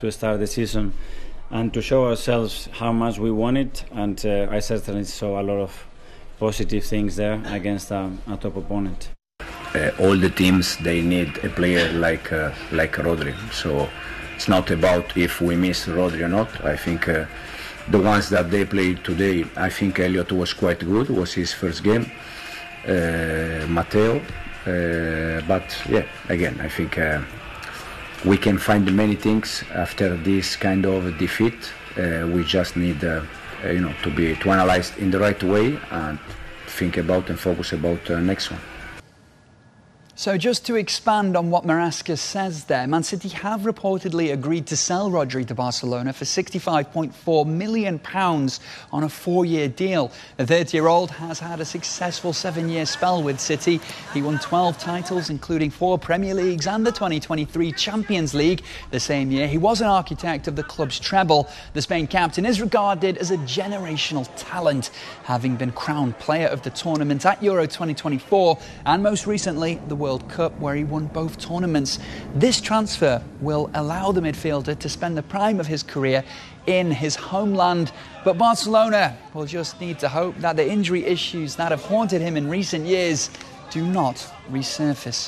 to start the season and to show ourselves how much we want it, and I certainly saw a lot of positive things there against a top opponent. All the teams, they need a player like Rodri, so it's not about if we miss Rodri or not. I think the ones that they played today, I think Elliot was quite good, it was his first game, Matteo, but yeah, again, I think we can find many things after this kind of defeat. We just need to analyze in the right way and think about and focus about next one. So just to expand on what Marasca says there, Man City have reportedly agreed to sell Rodri to Barcelona for £65.4 million on a 4-year deal. The 30-year-old has had a successful 7-year spell with City. He won 12 titles, including 4 Premier Leagues and the 2023 Champions League. The same year, he was an architect of the club's treble. The Spain captain is regarded as a generational talent, having been crowned player of the tournament at Euro 2024 and most recently the World Cup, where he won both tournaments. This transfer will allow the midfielder to spend the prime of his career in his homeland, but Barcelona will just need to hope that the injury issues that have haunted him in recent years do not resurface.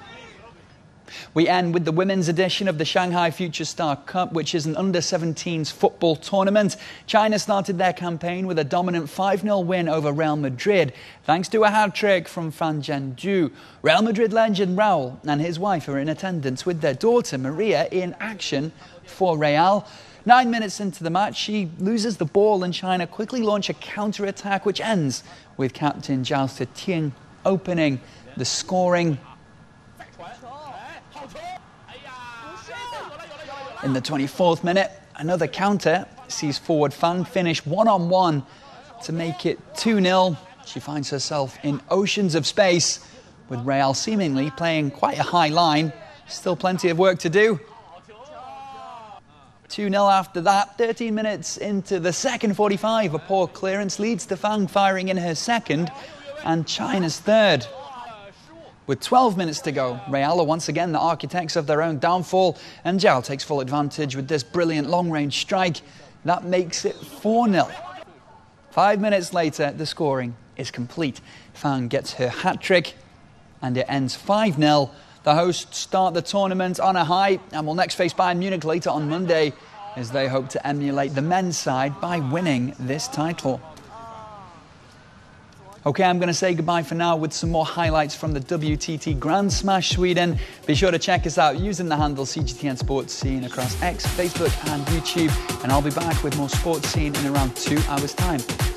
We end with the women's edition of the Shanghai Future Star Cup, which is an under-17s football tournament. China started their campaign with a dominant 5-0 win over Real Madrid, thanks to a hat-trick from Fan Zhenju. Real Madrid legend Raul and his wife are in attendance with their daughter Maria in action for Real. 9 minutes into the match, she loses the ball and China quickly launch a counter-attack, which ends with captain Zhao Zetian opening the scoring. In the 24th minute, another counter sees forward Fan finish one-on-one to make it 2-0. She finds herself in oceans of space, with Real seemingly playing quite a high line. Still plenty of work to do. 2-0 after that. 13 minutes into the second 45, a poor clearance leads to Fan firing in her second and China's third. With 12 minutes to go, Real are once again the architects of their own downfall, and Zhao takes full advantage with this brilliant long-range strike. That makes it 4-0. 5 minutes later, the scoring is complete. Fan gets her hat-trick, and it ends 5-0. The hosts start the tournament on a high, and will next face Bayern Munich later on Monday, as they hope to emulate the men's side by winning this title. OK, I'm going to say goodbye for now with some more highlights from the WTT Grand Smash Sweden. Be sure to check us out using the handle CGTN Sports Scene across X, Facebook and YouTube. And I'll be back with more Sports Scene in around 2 hours' time.